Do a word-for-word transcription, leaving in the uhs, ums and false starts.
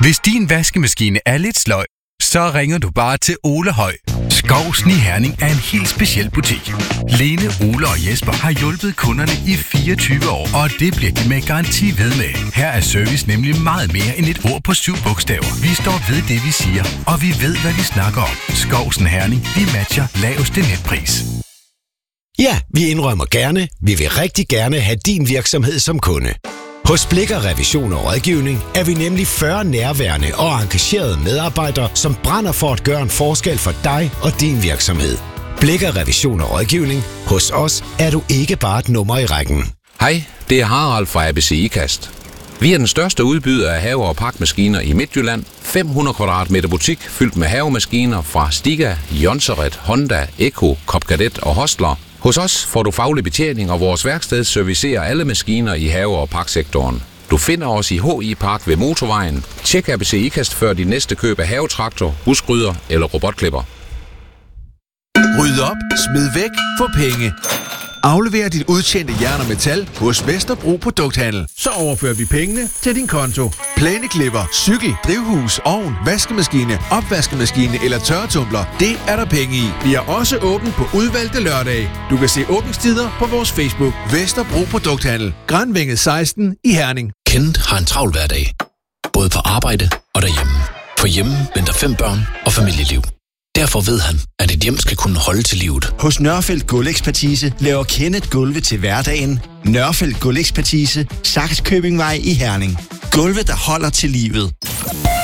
Hvis din vaskemaskine er lidt sløj, så ringer du bare til Ole Høj. Skovsen i Herning er en helt speciel butik. Lene, Ole og Jesper har hjulpet kunderne i fireogtyve år, og det bliver de med garanti ved med. Her er service nemlig meget mere end et ord på syv bogstaver. Vi står ved det, vi siger, og vi ved, hvad vi snakker om. Skovsen Herning, vi matcher laveste netpris. Ja, vi indrømmer gerne. Vi vil rigtig gerne have din virksomhed som kunde. Hos Blikker Revision og Rådgivning er vi nemlig fyrre nærværende og engagerede medarbejdere, som brænder for at gøre en forskel for dig og din virksomhed. Blikker Revision og Rådgivning. Hos os er du ikke bare et nummer i rækken. Hej, det er Harald fra A B C IKAST. Vi er den største udbyder af have- og pakmaskiner i Midtjylland. fem hundrede kvadratmeter butik fyldt med havemaskiner fra Stiga, Jonseret, Honda, Echo, Copcadet og Hostler. Hos os får du faglig betjening, og vores værksted servicerer alle maskiner i have- og paksektoren. Du finder os i H I Park ved Motorvejen. Tjek A B C IKAST før dit næste køb af havetraktor, husgryder eller robotklipper. Ryd op, smid væk, få penge. Aflever dit udtjente jern og metal hos Vesterbro Produkthandel. Så overfører vi pengene til din konto. Plæneklipper, cykel, drivhus, ovn, vaskemaskine, opvaskemaskine eller tørretumbler. Det er der penge i. Vi er også åbent på udvalgte lørdage. Du kan se åbningstider på vores Facebook. Vesterbro Produkthandel. Granvænget seksten i Herning. Kenneth har en travl hverdag. Både på arbejde og derhjemme. For hjemme venter fem børn og familieliv. Derfor ved han, at et hjem skal kunne holde til livet. Hos Nørfeldt Gulvekspertise laver Kenneth gulve til hverdagen. Nørfeldt Gulvekspertise, Sakskøbingvej i Herning. Gulve, der holder til livet.